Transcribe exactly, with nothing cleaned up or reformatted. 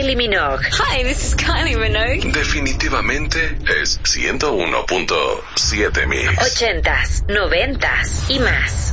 Kylie Minogue. Hi, this is Kylie Minogue. Definitivamente es ciento uno punto siete Mix. Ochentas, noventas y más.